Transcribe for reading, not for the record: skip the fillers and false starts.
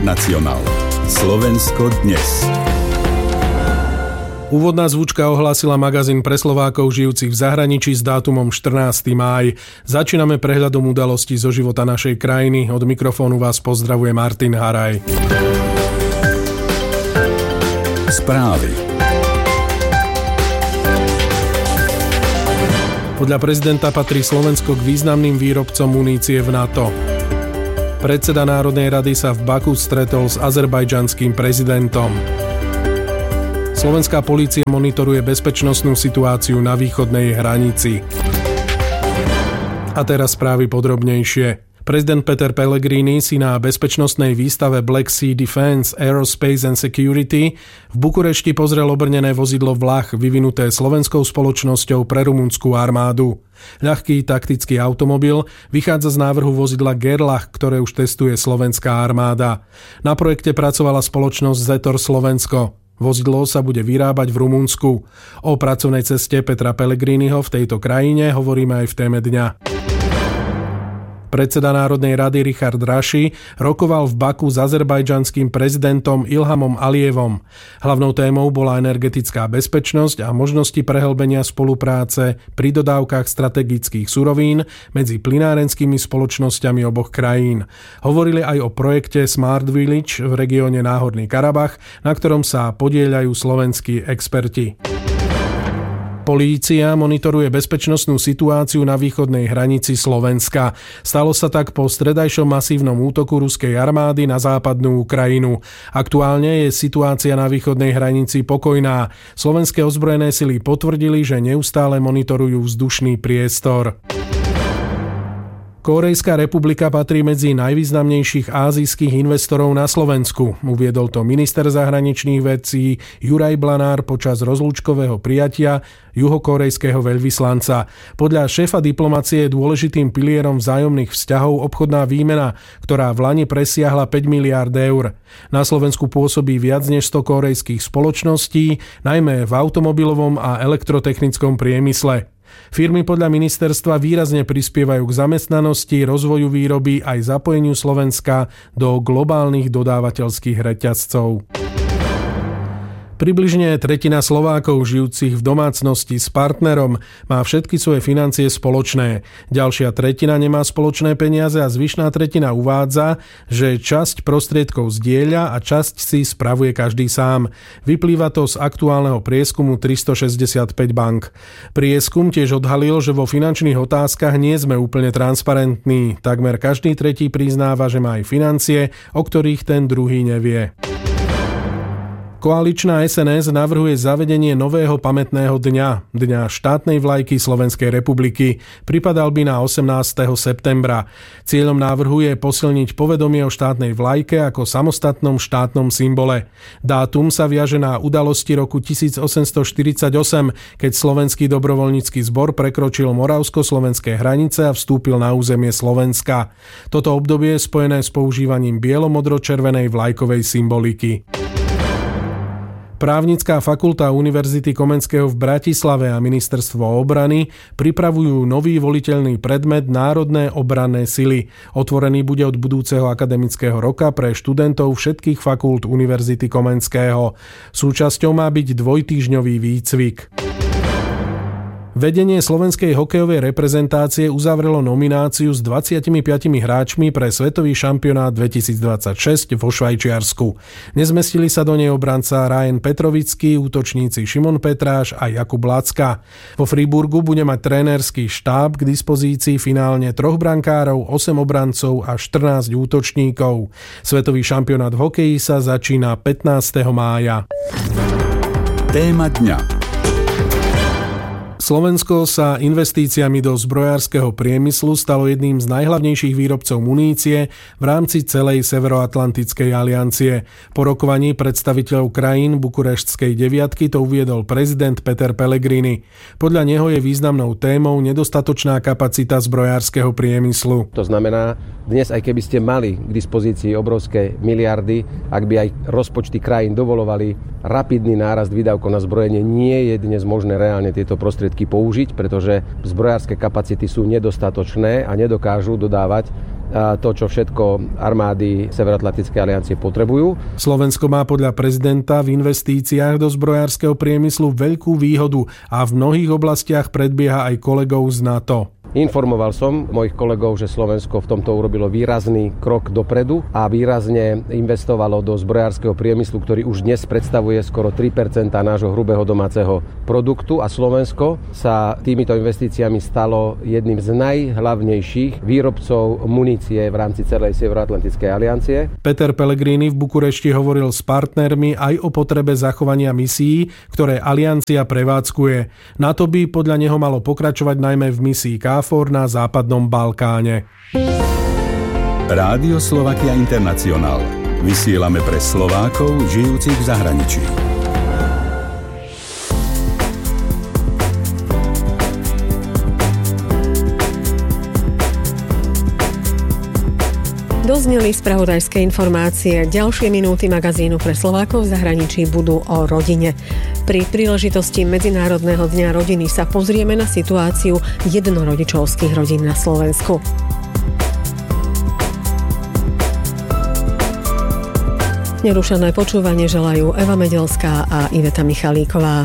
Nacionál. Slovensko dnes. Úvodná zvučka ohlásila magazín pre Slovákov žijúcich v zahraničí s dátumom 14. máj. Začíname prehľadom udalostí zo života našej krajiny. Od mikrofónu vás pozdravuje Martin Haraj. Správy. Podľa prezidenta patrí Slovensko k významným výrobcom munície v NATO. Predseda Národnej rady sa v Baku stretol s azerbajdžanským prezidentom. Slovenská polícia monitoruje bezpečnostnú situáciu na východnej hranici. A teraz správy podrobnejšie. Prezident Peter Pellegrini si na bezpečnostnej výstave Black Sea Defence, Aerospace and Security v Bukurešti pozrel obrnené vozidlo Vlach vyvinuté slovenskou spoločnosťou pre rumunskú armádu. Ľahký taktický automobil vychádza z návrhu vozidla Gerlach, ktoré už testuje slovenská armáda. Na projekte pracovala spoločnosť Zetor Slovensko. Vozidlo sa bude vyrábať v Rumunsku. O pracovnej ceste Petra Pellegriniho v tejto krajine hovoríme aj v téme dňa. Predseda Národnej rady Richard Raši rokoval v Baku s azerbajdžanským prezidentom Ilhamom Alijevom. Hlavnou témou bola energetická bezpečnosť a možnosti prehlbenia spolupráce pri dodávkach strategických surovín medzi plynárenskými spoločnosťami oboch krajín. Hovorili aj o projekte Smart Village v regióne Náhorný Karabach, na ktorom sa podieľajú slovenskí experti. Polícia monitoruje bezpečnostnú situáciu na východnej hranici Slovenska. Stalo sa tak po stredajšom masívnom útoku ruskej armády na západnú Ukrajinu. Aktuálne je situácia na východnej hranici pokojná. Slovenské ozbrojené sily potvrdili, že neustále monitorujú vzdušný priestor. Kórejská republika patrí medzi najvýznamnejších ázijských investorov na Slovensku. Uviedol to minister zahraničných vecí Juraj Blanár počas rozlúčkového prijatia juhokórejského veľvyslanca. Podľa šéfa diplomacie je dôležitým pilierom vzájomných vzťahov obchodná výmena, ktorá v lani presiahla 5 miliárd eur. Na Slovensku pôsobí viac než 100 kórejských spoločností, najmä v automobilovom a elektrotechnickom priemysle. Firmy podľa ministerstva výrazne prispievajú k zamestnanosti, rozvoju výroby aj zapojeniu Slovenska do globálnych dodávateľských reťazcov. Približne tretina Slovákov žijúcich v domácnosti s partnerom má všetky svoje financie spoločné. Ďalšia tretina nemá spoločné peniaze a zvyšná tretina uvádza, že časť prostriedkov zdieľa a časť si spravuje každý sám. Vyplýva to z aktuálneho prieskumu 365 bank. Prieskum tiež odhalil, že vo finančných otázkach nie sme úplne transparentní. Takmer každý tretí priznáva, že má aj financie, o ktorých ten druhý nevie. Koaličná SNS navrhuje zavedenie nového pamätného dňa, Dňa štátnej vlajky Slovenskej republiky. Pripadal by na 18. septembra. Cieľom návrhu je posilniť povedomie o štátnej vlajke ako samostatnom štátnom symbole. Dátum sa viaže na udalosti roku 1848, keď Slovenský dobrovoľnícky zbor prekročil moravsko-slovenské hranice a vstúpil na územie Slovenska. Toto obdobie je spojené s používaním bielo-modro-červenej vlajkovej symboliky. Právnická fakulta Univerzity Komenského v Bratislave a Ministerstvo obrany pripravujú nový voliteľný predmet Národné obranné sily. Otvorený bude od budúceho akademického roka pre študentov všetkých fakult Univerzity Komenského. Súčasťou má byť dvojtýždňový výcvik. Vedenie slovenskej hokejovej reprezentácie uzavrelo nomináciu s 25 hráčmi pre svetový šampionát 2026 vo Švajčiarsku. Nezmestili sa do nej obranca Ryan Petrovický, útočníci Šimon Petráš a Jakub Lacka. Vo Friburgu bude mať trénerský štáb k dispozícii finálne 3 brankárov, 8 obrancov a 14 útočníkov. Svetový šampionát v hokeji sa začína 15. mája. Téma dňa. Slovensko sa investíciami do zbrojárskeho priemyslu stalo jedným z najhlavnejších výrobcov munície v rámci celej Severoatlantickej aliancie. Po rokovaní predstaviteľov krajín Bukureštskej deviatky to uviedol prezident Peter Pellegrini. Podľa neho je významnou témou nedostatočná kapacita zbrojárskeho priemyslu. To znamená, dnes aj keby ste mali k dispozícii obrovské miliardy, ak by aj rozpočty krajín dovolovali rapidný nárast výdavkov na zbrojenie, nie je dnes možné reálne tieto prostriedky použiť, pretože zbrojárske kapacity sú nedostatočné a nedokážu dodávať to, čo všetko armády Severoatlantickej aliancie potrebujú. Slovensko má podľa prezidenta v investíciách do zbrojárskeho priemyslu veľkú výhodu a v mnohých oblastiach predbieha aj kolegov z NATO. Informoval som mojich kolegov, že Slovensko v tomto urobilo výrazný krok dopredu a výrazne investovalo do zbrojárskeho priemyslu, ktorý už dnes predstavuje skoro 3% nášho hrubého domáceho produktu a Slovensko sa týmito investíciami stalo jedným z najhlavnejších výrobcov munície v rámci celej Severoatlantickej aliancie. Peter Pellegrini v Bukurešti hovoril s partnermi aj o potrebe zachovania misií, ktoré aliancia prevádzkuje. NATO by podľa neho malo pokračovať najmä v misii KFOR na západnom Balkáne. Rádio Slovakia International. Vysielame pre Slovákov žijúcich v zahraničí. Dozneli spravodajské informácie. Ďalšie minúty magazínu pre Slovákov v zahraničí budú o rodine. Pri príležitosti Medzinárodného dňa rodiny sa pozrieme na situáciu jednorodičovských rodín na Slovensku. Nerušené počúvanie želajú Eva Medelská a Iveta Michalíková.